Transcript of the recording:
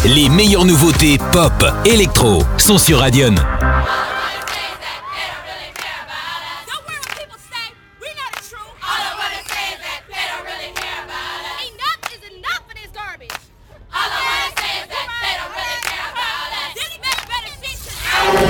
Les meilleures nouveautés pop, électro sont sur Radion.